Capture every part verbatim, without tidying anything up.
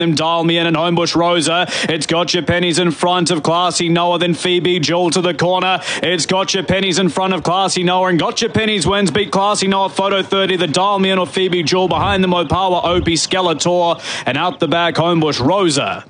Dial Me In and Homebush Rosa. It's Gotcha Pennies in front of Classy Noah, then Phoebe Jewel to the corner. It's Gotcha Pennies in front of Classy Noah, and Gotcha Pennies wins. Beat Classy Noah, Photo thirty, the Dial Me In or Phoebe Jewel. Behind them, Opawa, Opie, Skeletor, and out the back, Homebush Rosa.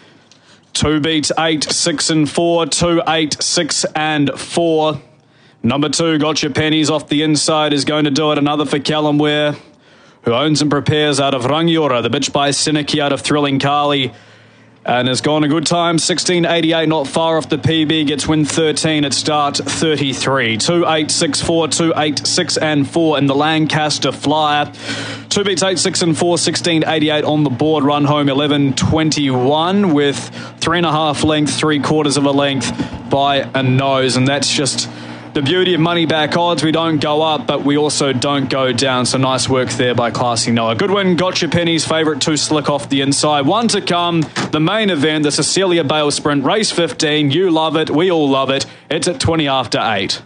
Two beats eight, six and four. Two, eight, six and four. Number two, Gotcha Pennies off the inside is going to do it. Another for Callum Ware, who owns and prepares out of Rangiora. The bitch by Siniki out of Thrilling Carly, and has gone a good time. sixteen eighty-eight, not far off the P B. Gets win thirteen at start thirty-three. Two, eight, six, four. Two, eight, six and four in the Lancaster Flyer. Two beats eight, six and four. sixteen eighty-eight on the board. Run home eleven twenty-one with three and a half length, three quarters of a length by a nose, and that's just the beauty of money back odds. We don't go up, but we also don't go down. So nice work there by Classy Noah. Good win, Gotcha Pennies. Favourite two slick off the inside. One to come, the main event, the Cecilia Bale Sprint, race fifteen. You love it. We all love it. It's at twenty after eight.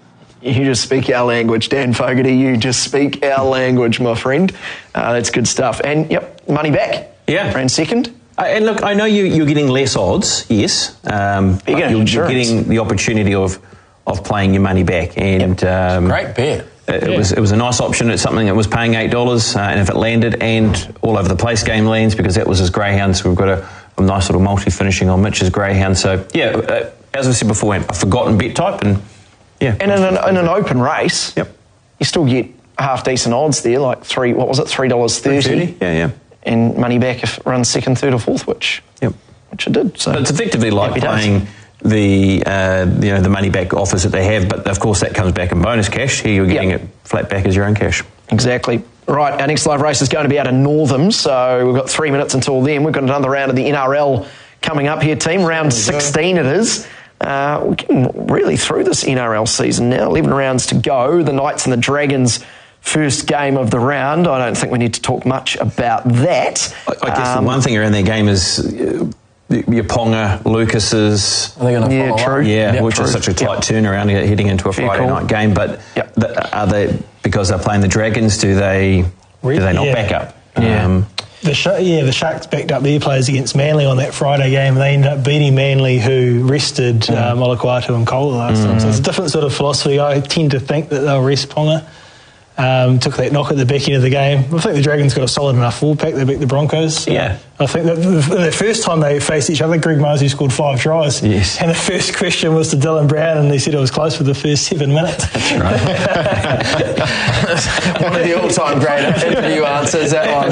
You just speak our language, Dan Fogarty. You just speak our language, my friend. Uh, that's good stuff. And, yep, money back. Yeah. Ran second. Uh, and look, I know you, you're getting less odds, yes. Um, You're getting you're, you're insurance. getting the opportunity of of playing your money back, and Yep. um, Great bet. It, Yeah. was it was a nice option. It's something that was paying eight dollars, uh, and if it landed, and all over the place game lands, because that was his greyhound. So we've got a, a nice little multi finishing on Mitch's greyhound. So yeah, uh, as I said before, a forgotten bet type, and yeah, And in an, in an open race, Yep. you still get half decent odds there, like three. What was it, three dollars thirty? Yeah, yeah. And money back if it runs second, third, or fourth, which Yep. which it did. So But it's effectively like happy days. playing the uh, you know the money back offers that they have, but of course that comes back in bonus cash. Here you're getting Yep. it flat back as your own cash. Exactly. Right, our next live race is going to be out of Northam, so we've got three minutes until then. We've got another round of the N R L coming up here, team. Round sixteen it is. Uh, we're getting really through this N R L season now. eleven rounds to go. The Knights and the Dragons, first game of the round. I don't think we need to talk much about that. I, I guess Um, the one thing around their game is uh, your Ponga, Lucas's. Are they going to Yeah, follow true. up? Yeah, Yep, which true. is such a tight Yep. turnaround heading into a Fair Friday call. night game. But Yep. the, are they, because they're playing the Dragons, do they do they not Yeah. back up? Yeah. Um, The Sh- yeah, the Sharks backed up their players against Manly on that Friday game. They ended up beating Manly, who rested Mm. uh, Molakwatu and Kola last time. So it's a different sort of philosophy. I tend to think that they'll rest Ponga. Um, took that knock at the back end of the game. I think the Dragons got a solid enough full pack. They beat the Broncos. Yeah. I think that the, the first time they faced each other, Greg Marzi scored five tries. Yes. And the first question was to Dylan Brown, and he said it was close for the first seven minutes. One of the all-time great interview answers, that one.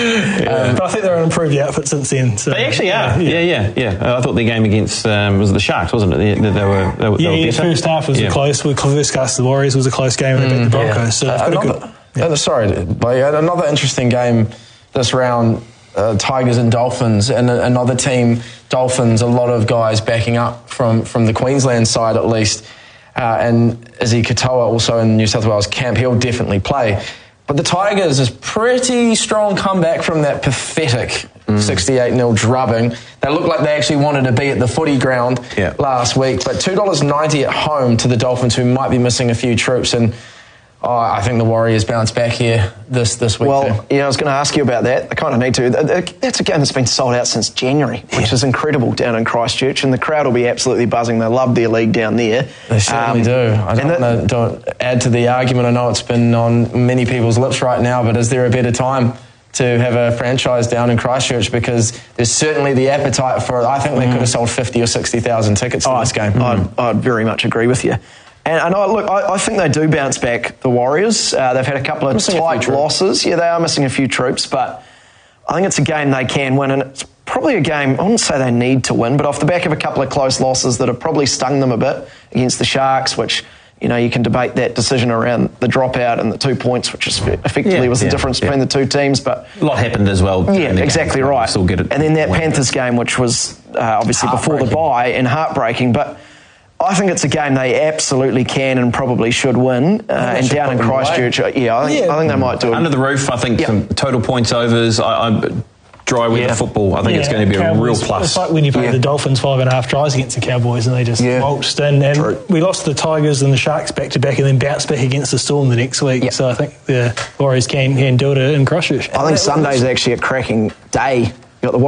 Um, but I think they're an improved outfit since then. So, They actually are. Yeah, yeah, yeah. Uh, I thought the game against um, was it the Sharks, wasn't it? They, they, they were. They, were- they Yeah, were yeah, the better. first half was Yeah. a close. We first cast the Warriors was a close game, and they beat the Broncos. So they've got a Another, good. uh, sorry, but yeah, another interesting game this round. Uh, Tigers and Dolphins, and a- another team, Dolphins. A lot of guys backing up from from the Queensland side, at least. Uh, and Izzy Katoa also in New South Wales camp, he'll definitely play. But the Tigers is pretty strong comeback from that pathetic sixty-eight nil drubbing. They looked like they actually wanted to be at the footy ground Yeah. last week. But two dollars ninety at home to the Dolphins, who might be missing a few troops. And oh, I think the Warriors bounce back here this, this week Well, too. yeah, I was going to ask you about that. They kind of need to. That's a game that's been sold out since January, which Yeah. is incredible down in Christchurch, and the crowd will be absolutely buzzing. They love their league down there. They certainly Um, do. I and don't that- want to don't add to the argument. I know it's been on many people's lips right now, but is there a better time to have a franchise down in Christchurch? Because there's certainly the appetite for it. I think they could have sold fifty or sixty thousand tickets to this game. I'd, I'd very much agree with you. And, and I, look, I, I think they do bounce back, the Warriors. Uh, they've had a couple of Missing a few tight troops. losses. Yeah, they are missing a few troops, but I think it's a game they can win, and it's probably a game, I wouldn't say they need to win, but off the back of a couple of close losses that have probably stung them a bit against the Sharks, which, you know, you can debate that decision around the dropout and the two points, which is effectively Yeah, was the yeah, difference yeah. between the two teams, but... A lot happened as well. Yeah, in the exactly game. right. Still get it. And then that Win. Panthers game, which was uh, obviously before the Heartbreaking. bye and heartbreaking, but I think it's a game they absolutely can and probably should win. Uh, and should down in put them away. Christchurch, uh, yeah, I think, Yeah. I think they might do it. Under the roof, I think Yeah. some total points overs. I, I'm dry with Yeah. the football. I think it's Yeah, going to be a real Cowboys- plus. It's like when you play Yeah. the Dolphins five and a half tries against the Cowboys and they just Yeah. waltzed in. And True. we lost the Tigers and the Sharks back to back and then bounced back against the Storm the next week. Yeah. So I think the Warriors can, can do it in Christchurch. I think Sunday's actually a cracking day